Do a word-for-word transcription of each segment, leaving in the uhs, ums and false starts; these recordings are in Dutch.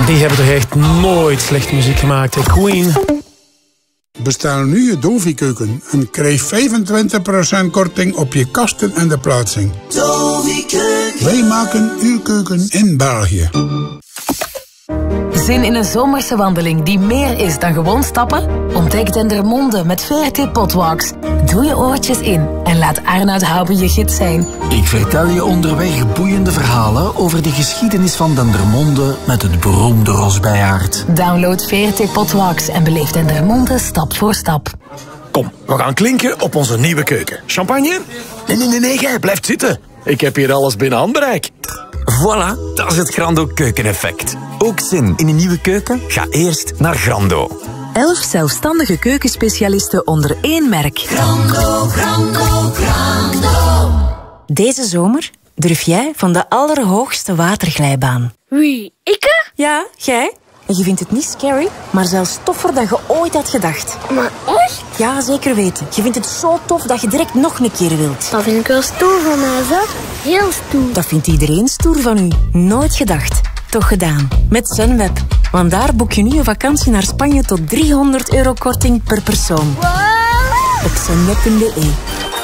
Die hebben toch echt nooit slecht muziek gemaakt, hè? Queen. Bestel nu je Dovi-keuken en krijg vijfentwintig procent korting op je kasten en de plaatsing. Dovi-keuken. Wij maken uw keuken in België. Zin in een zomerse wandeling die meer is dan gewoon stappen? Ontdek Dendermonde met V R T Potwalks. Doe je oortjes in en laat Arnoud Houben je gids zijn. Ik vertel je onderweg boeiende verhalen over de geschiedenis van Dendermonde met het beroemde Rosbijaard. Download V R T Potwalks en beleef Dendermonde stap voor stap. Kom, we gaan klinken op onze nieuwe keuken. Champagne? Nee, nee, nee, nee, jij blijft zitten. Ik heb hier alles binnen handbereik. Voilà, dat is het Grando keukeneffect. Ook zin in een nieuwe keuken? Ga eerst naar Grando. Elf zelfstandige keukenspecialisten onder één merk. Grando, Grando, Grando. Deze zomer durf jij van de allerhoogste waterglijbaan. Wie, ikke? Ja, jij. En je vindt het niet scary, maar zelfs toffer dan je ooit had gedacht. Maar echt? Ja, zeker weten. Je vindt het zo tof dat je direct nog een keer wilt. Dat vind ik wel stoer van mij, zeg. Heel stoer. Dat vindt iedereen stoer van u. Nooit gedacht. Toch gedaan. Met Sunweb. Want daar boek je nu een vakantie naar Spanje tot driehonderd euro korting per persoon. Wow. Op sunweb punt b e.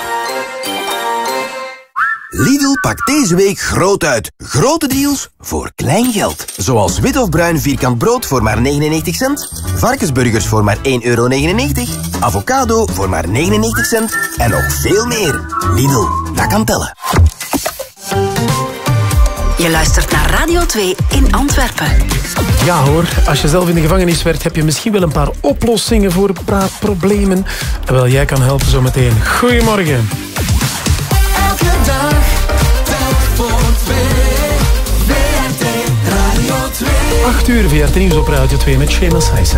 Lidl pakt deze week groot uit. Grote deals voor klein geld. Zoals wit of bruin vierkant brood voor maar negenennegentig cent. Varkensburgers voor maar één euro negenennegentig. Avocado voor maar negenennegentig cent. En nog veel meer. Lidl, dat kan tellen. Je luistert naar Radio twee in Antwerpen. Ja hoor, als je zelf in de gevangenis werkt, heb je misschien wel een paar oplossingen voor praatproblemen. Wel, jij kan helpen zometeen. Goedemorgen. Elke dag, telk voor twee. V R T Radio twee. acht uur V R T Nieuws op Radio twee met Seamus Heisey.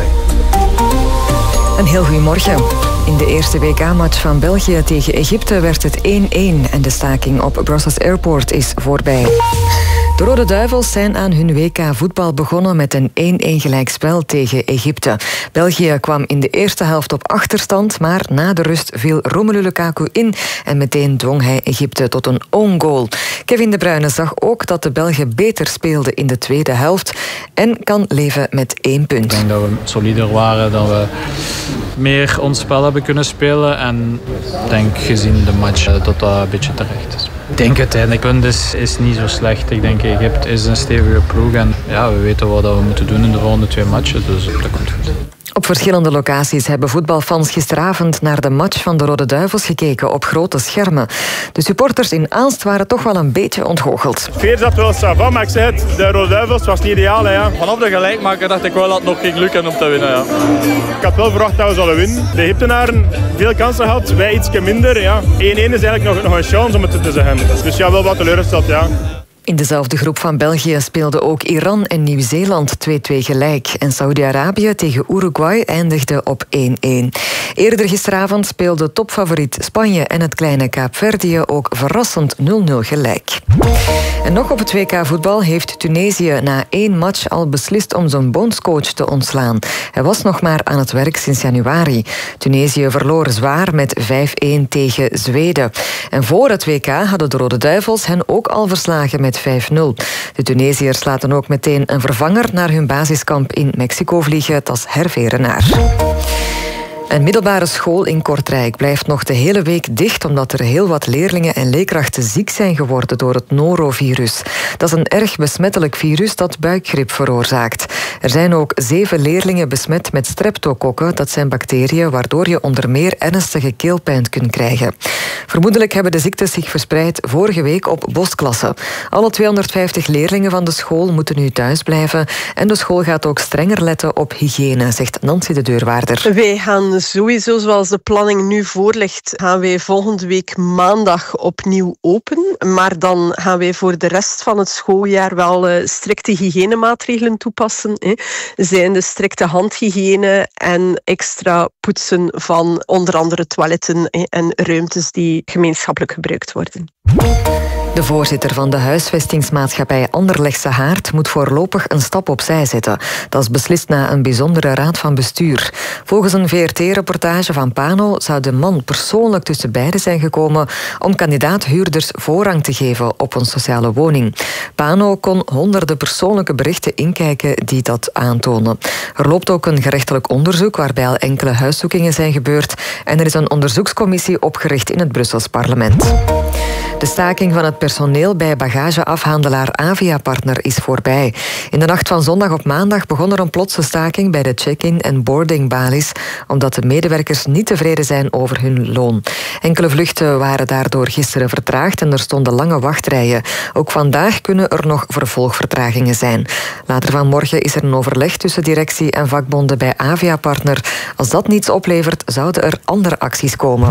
Een heel goedemorgen. In de eerste W K-match van België tegen Egypte werd het één-één en de staking op Brussels Airport is voorbij. De Rode Duivels zijn aan hun W K-voetbal begonnen met een één-één gelijkspel tegen Egypte. België kwam in de eerste helft op achterstand, maar na de rust viel Romelu Lukaku in en meteen dwong hij Egypte tot een own goal. Kevin De Bruyne zag ook dat de Belgen beter speelden in de tweede helft en kan leven met één punt. Ik denk dat we solider waren, dat we meer ons spel hebben kunnen spelen en ik denk gezien de match dat dat een beetje terecht is. Ik denk uiteindelijk, het punt is, is niet zo slecht. Ik denk Egypte is een stevige ploeg en ja, we weten wat we moeten doen in de volgende twee matchen, dus dat komt goed. Op verschillende locaties hebben voetbalfans gisteravond naar de match van de Rode Duivels gekeken op grote schermen. De supporters in Aalst waren toch wel een beetje ontgoocheld. De sfeer zat wel savant, maar ik zei het, de Rode Duivels was niet ideaal. Hè, ja. Vanaf de gelijkmaker dacht ik wel dat het nog ging lukken om te winnen. Ja. Ik had wel verwacht dat we zouden winnen. De Egyptenaren veel kansen gehad, wij ietsje minder. Ja. één-één is eigenlijk nog, nog een chance om het te zeggen. Dus ja, wel wat teleurgesteld, ja. In dezelfde groep van België speelden ook Iran en Nieuw-Zeeland twee-twee gelijk. En Saudi-Arabië tegen Uruguay eindigde op één-één. Eerder gisteravond speelden topfavoriet Spanje en het kleine Kaapverdië ook verrassend nul-nul gelijk. En nog op het W K-voetbal heeft Tunesië na één match al beslist om zijn bondscoach te ontslaan. Hij was nog maar aan het werk sinds januari. Tunesië verloor zwaar met vijf-één tegen Zweden. En voor het W K hadden de Rode Duivels hen ook al verslagen met vijf-nul. De Tunesiërs laten ook meteen een vervanger naar hun basiskamp in Mexico vliegen, dat is Hervé Renard. Een middelbare school in Kortrijk blijft nog de hele week dicht omdat er heel wat leerlingen en leerkrachten ziek zijn geworden door het norovirus. Dat is een erg besmettelijk virus dat buikgriep veroorzaakt. Er zijn ook zeven leerlingen besmet met streptokokken. Dat zijn bacteriën waardoor je onder meer ernstige keelpijn kunt krijgen. Vermoedelijk hebben de ziektes zich verspreid vorige week op bosklassen. Alle tweehonderdvijftig leerlingen van de school moeten nu thuis blijven en de school gaat ook strenger letten op hygiëne, zegt Nancy de deurwaarder. Wij gaan sowieso, zoals de planning nu voorligt, gaan wij volgende week maandag opnieuw open. Maar dan gaan wij voor de rest van het schooljaar wel uh, strikte hygiënemaatregelen toepassen. Hè. Zijn de strikte handhygiëne en extra poetsen van onder andere toiletten hè, en ruimtes die gemeenschappelijk gebruikt worden. De voorzitter van de huisvestingsmaatschappij Anderlechtse Haard moet voorlopig een stap opzij zetten. Dat is beslist na een bijzondere raad van bestuur. Volgens een V R T-reportage van Pano zou de man persoonlijk tussen beiden zijn gekomen om kandidaat-huurders voorrang te geven op een sociale woning. Pano kon honderden persoonlijke berichten inkijken die dat aantonen. Er loopt ook een gerechtelijk onderzoek waarbij al enkele huiszoekingen zijn gebeurd en er is een onderzoekscommissie opgericht in het Brussels parlement. De staking van het personeel bij bagageafhandelaar Avia-partner is voorbij. In de nacht van zondag op maandag begon er een plotse staking bij de check-in en boardingbalies, omdat de medewerkers niet tevreden zijn over hun loon. Enkele vluchten waren daardoor gisteren vertraagd en er stonden lange wachtrijen. Ook vandaag kunnen er nog vervolgvertragingen zijn. Later vanmorgen is er een overleg tussen directie en vakbonden bij Avia-partner. Als dat niets oplevert, zouden er andere acties komen.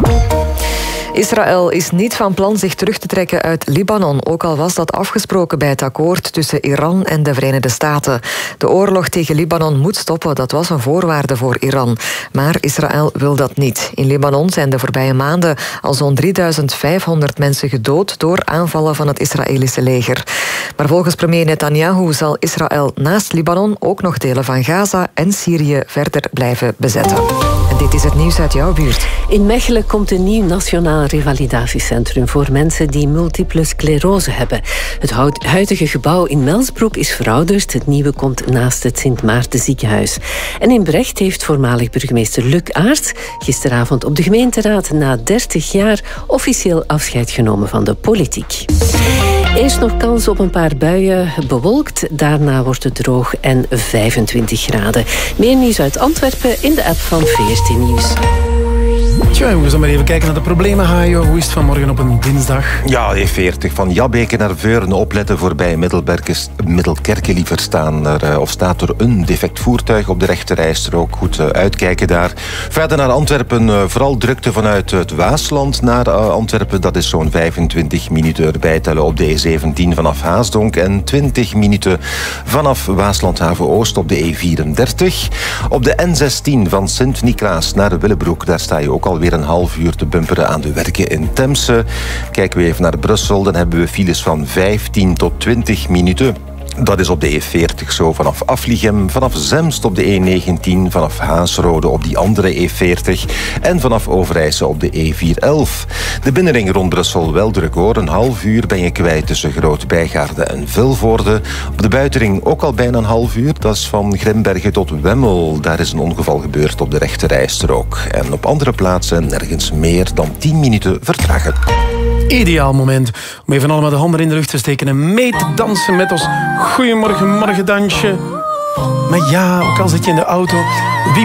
Israël is niet van plan zich terug te trekken uit Libanon, ook al was dat afgesproken bij het akkoord tussen Iran en de Verenigde Staten. De oorlog tegen Libanon moet stoppen, dat was een voorwaarde voor Iran. Maar Israël wil dat niet. In Libanon zijn de voorbije maanden al zo'n drieduizend vijfhonderd mensen gedood door aanvallen van het Israëlische leger. Maar volgens premier Netanyahu zal Israël naast Libanon ook nog delen van Gaza en Syrië verder blijven bezetten. En dit is het nieuws uit jouw buurt. In Mechelen komt een nieuw nationaal revalidatiecentrum voor mensen die multiple sclerose hebben. Het huidige gebouw in Melsbroek is verouderd. Het nieuwe komt naast het Sint Maarten ziekenhuis. En in Brecht heeft voormalig burgemeester Luc Aerts gisteravond op de gemeenteraad na dertig jaar officieel afscheid genomen van de politiek. Eerst nog kans op een paar buien, bewolkt. Daarna wordt het droog en vijfentwintig graden. Meer nieuws uit Antwerpen in de app van V R T Nieuws. Tja, jongens, dan maar even kijken naar de problemen, Hajo. Hoe is het vanmorgen op een dinsdag? Ja, E veertig van Jabbeke naar Veuren. Opletten voorbij Middelkerke liever staan. Er, uh, of staat er een defect voertuig op de rechterrijstrook. Goed uh, uitkijken daar. Verder naar Antwerpen. Uh, vooral drukte vanuit het Waasland naar uh, Antwerpen. Dat is zo'n vijfentwintig minuten erbij tellen op de E zeventien vanaf Haasdonk. En twintig minuten vanaf Waaslandhaven Oost op de E vierendertig. Op de N zestien van Sint-Niklaas naar Willebroek. Daar sta je ook alweer een half uur te bumperen aan de werken in Temse. Kijken we even naar Brussel, dan hebben we files van vijftien tot twintig minuten. Dat is op de E veertig zo vanaf Aflichem, vanaf Zemst op de E negentien, vanaf Haasrode op die andere E veertig en vanaf Overijse op de E vierhonderdelf. De binnenring rond Brussel wel druk hoor. Een half uur ben je kwijt tussen Groot-Bijgaarde en Vilvoorde. Op de buitenring ook al bijna een half uur. Dat is van Grimbergen tot Wemmel. Daar is een ongeval gebeurd op de rechterrijstrook. En op andere plaatsen nergens meer dan tien minuten vertragen. Ideaal moment om even allemaal de handen in de lucht te steken en mee te dansen met ons Goeiemorgen Morgendansje. Maar ja, ook al zit je in de auto, wie